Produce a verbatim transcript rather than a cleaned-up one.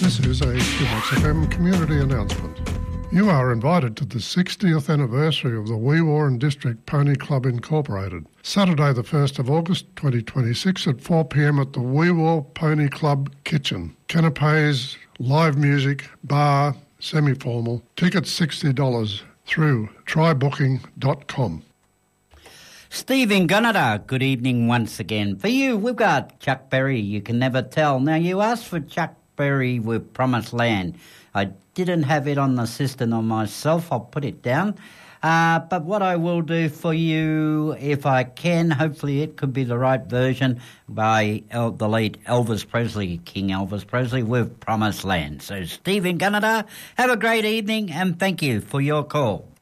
This is a Q X F M community announcement. You are invited to the sixtieth anniversary of the Wee Warren District Pony Club Incorporated. Saturday the first of August twenty twenty-six at four p m at the Wee War Pony Club Kitchen. Canapes, live music, bar, semi-formal. Tickets sixty dollars through try booking dot com. Stephen Gunneter, good evening once again. For you, we've got Chuck Berry, You Can Never Tell. Now, you asked for Chuck Berry with Promised Land. I didn't have it on the system on myself. I'll put it down. Uh, but what I will do for you, if I can, hopefully it could be the right version by El- the late Elvis Presley, King Elvis Presley, with Promised Land. So, Stephen Gunneter, have a great evening and thank you for your call.